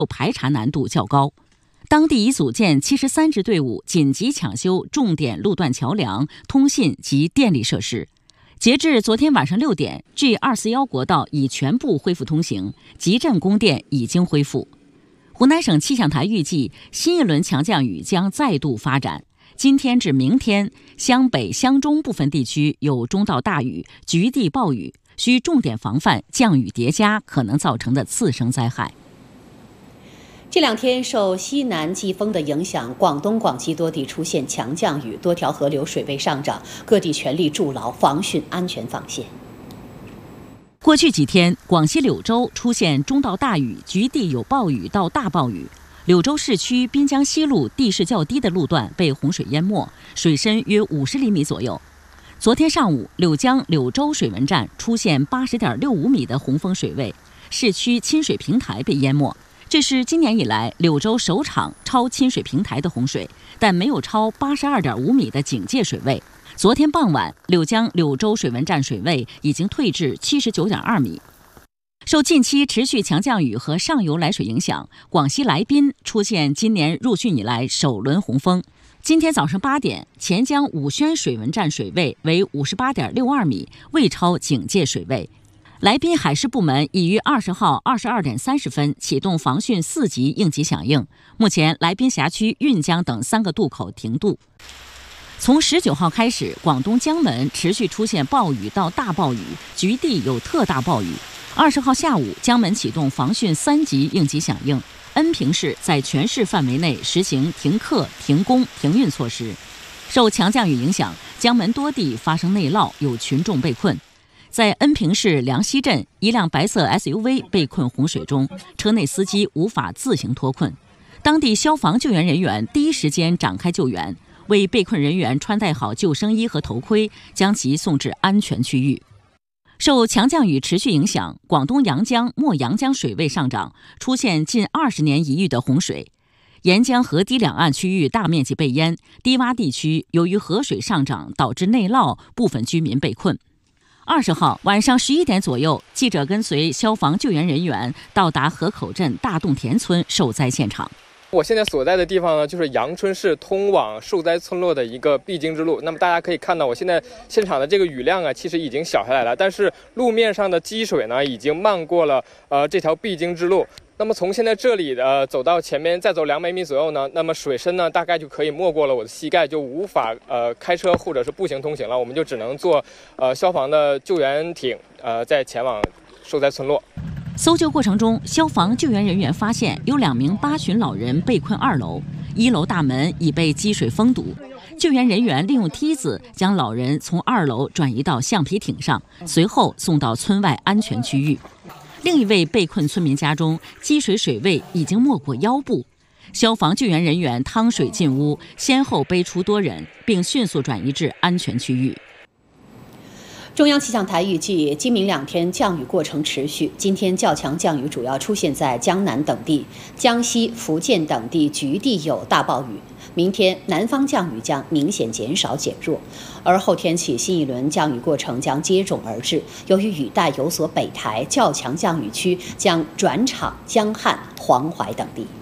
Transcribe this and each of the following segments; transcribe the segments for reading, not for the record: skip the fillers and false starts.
排查难度较高。当地已组建73支队伍，紧急抢修重点路段桥梁、通信及电力设施。截至昨天晚上6点 ，G241国道已全部恢复通行，集镇供电已经恢复。湖南省气象台预计，新一轮强降雨将再度发展。今天至明天，湘北、湘中部分地区有中到大雨、局地暴雨，需重点防范降雨叠加可能造成的次生灾害。 这两天受西南季风的影响，广东、广西多地出现强降雨，多条河流水位上涨，各地全力筑牢防汛安全防线。 过去几天，广西柳州出现中到大雨，局地有暴雨到大暴雨。柳州市区滨江西路地势较低的路段被洪水淹没，水深约50厘米左右。昨天上午，柳江柳州水文站出现80.65米的洪峰水位，市区亲水平台被淹没。这是今年以来柳州首场超亲水平台的洪水，但没有超82.5米的警戒水位。昨天傍晚，柳江柳州水文站水位已经退至79.2米。受近期持续强降雨和上游来水影响，广西来宾出现今年入汛以来首轮洪峰。今天早上8点，钱江武宣水文站水位为58.62米，未超警戒水位。来宾海事部门已于20号22点30分启动防汛4级应急响应，目前来宾辖区运江等3个渡口停渡。从19号开始，广东江门持续出现暴雨到大暴雨，局地有特大暴雨。20号下午，江门启动防汛3级应急响应，恩平市在全市范围内实行停课、停工、停运措施。受强降雨影响，江门多地发生内涝，有群众被困。在恩平市梁溪镇，一辆白色 SUV 被困洪水中，车内司机无法自行脱困。当地消防救援人员第一时间展开救援，为被困人员穿戴好救生衣和头盔，将其送至安全区域。受强降雨持续影响，广东阳江、墨阳江水位上涨，出现近20年一遇的洪水。沿江河堤两岸区域大面积被淹，低洼地区由于河水上涨导致内涝，部分居民被困。20号晚上11点左右，记者跟随消防救援人员到达河口镇大洞田村受灾现场。 我现在所在的地方呢，就是阳春市通往受灾村落的一个必经之路。那么大家可以看到，我现在现场的这个雨量啊，其实已经小下来了，但是路面上的积水呢，已经漫过了这条必经之路。那么从现在这里走到前面再走200米左右呢，那么水深呢大概就可以没过了我的膝盖，就无法开车或者是步行通行了，我们就只能坐消防的救援艇再前往受灾村落。 搜救过程中，消防救援人员发现有2名8旬老人被困2楼，1楼大门已被积水封堵。救援人员利用梯子将老人从2楼转移到橡皮艇上，随后送到村外安全区域。另一位被困村民家中，积水水位已经没过腰部，消防救援人员趟水进屋，先后背出多人，并迅速转移至安全区域。 中央气象台预计，今明2天降雨过程持续。今天较强降雨主要出现在江南等地，江西、福建等地局地有大暴雨。明天南方降雨将明显减少减弱，而后天起新一轮降雨过程将接踵而至。由于雨带有所北抬，较强降雨区将转场江汉、黄淮等地。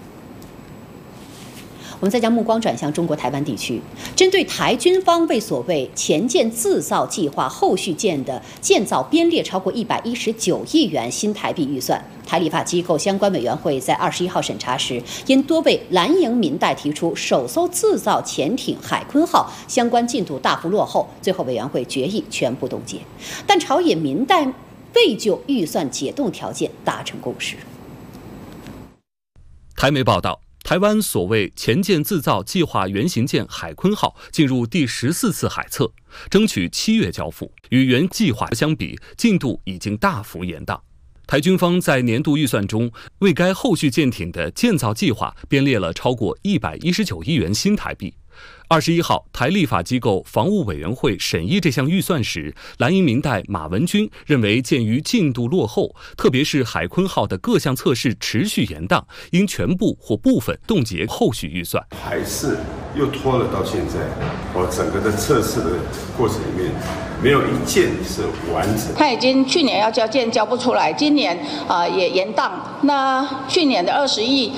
我们再将目光转向中国台湾地区，针对台军方为所谓前舰自造计划后续舰的建造编列超过119亿元新台币预算，台立法机构相关委员会在21号审查时，因多位蓝营民代提出首艘自造潜艇海鲲号相关进度大幅落后，最后委员会决议全部冻结。但朝野民代未就预算解冻条件达成共识。 台媒报道，台湾所谓前舰自造计划原型舰海鲲号进入第14次海测，争取7月交付，与原计划相比，进度已经大幅延宕。台军方在年度预算中为该后续舰艇的建造计划编列了超过119亿元新台币。21号，台立法机构防务委员会审议这项预算时，蓝营民代马文君认为，鉴于进度落后，特别是海鲲号的各项测试持续延宕，应全部或部分冻结后续预算。 还是又拖了到现在，整个的测试的过程里面，没有一件是完整。 他已经去年要交件交不出来，今年也延宕。那去年的20亿